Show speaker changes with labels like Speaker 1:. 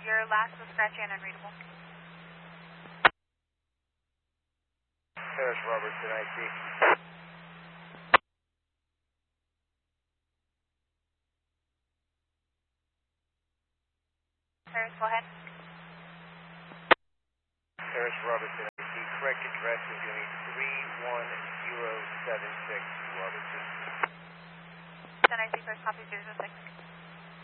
Speaker 1: your last was scratchy and unreadable.
Speaker 2: Paris Robertson, IC.
Speaker 1: Paris, go ahead.
Speaker 2: Paris Robertson, IC. Correct address is going to be 31076 Robertson.
Speaker 1: Then I see first copy 006.